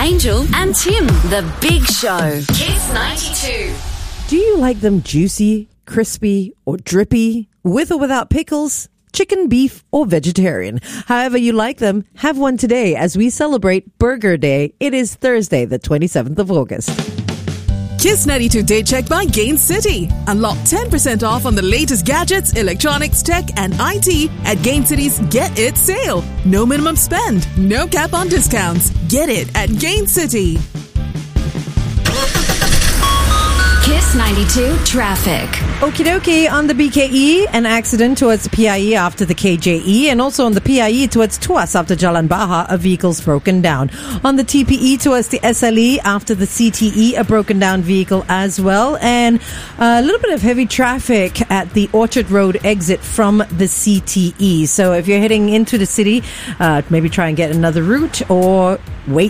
Angel and Tim, The Big Show. Kiss 92. Do you like them juicy, crispy, or drippy, with or without pickles? Chicken, beef, or vegetarian? However you like them, have one today as we celebrate Burger Day. It is Thursday, the 27th of August. Kiss 92 Day Check by Gain City. Unlock 10% off on the latest gadgets, electronics, tech, and IT at Gain City's Get It sale. No minimum spend, no cap on discounts. Get it at Gain City. Kiss 92 Traffic. Okie dokie, on the BKE, an accident towards the PIE after the KJE, and also on the PIE towards Tuas after Jalan Bahar, a vehicle's broken down. On the TPE towards the SLE after the CTE, a broken down vehicle as well, and a little bit of heavy traffic at the Orchard Road exit from the CTE. So if you're heading into the city, maybe try and get another route or wait